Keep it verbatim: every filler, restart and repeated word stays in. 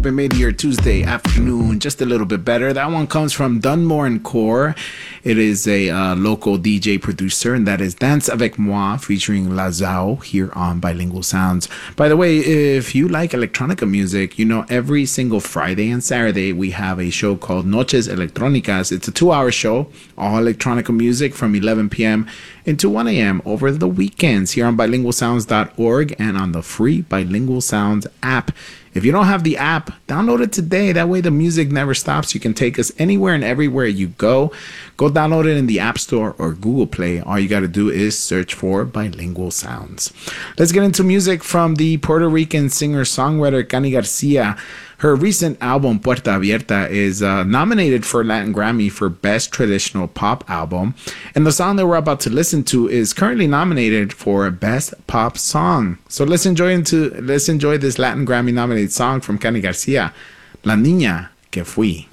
hope it made your Tuesday afternoon just a little bit better. That one comes from Dunmore and Core. It is a uh, local D J producer, and that is Dance Avec Moi featuring Lazao here on Bilingual Sounds. By the way, if you like electronica music, you know every single Friday and Saturday we have a show called Noches Electrónicas. It's a two-hour show, all electronica music from eleven p.m. into one a.m. over the weekends here on bilingual sounds dot org and on the free Bilingual Sounds app. If you don't have the app, download it today. That way the music never stops. You can take us anywhere and everywhere you go. Go download it in the App Store or Google Play. All you got to do is search for Bilingual Sounds. Let's get into music from the Puerto Rican singer-songwriter Cani Garcia. Her recent album, Puerta Abierta, is uh, nominated for a Latin Grammy for Best Traditional Pop Album. And the song that we're about to listen to is currently nominated for Best Pop Song. So let's enjoy, into, let's enjoy this Latin Grammy nominated song from Cani Garcia, La Niña que Fui.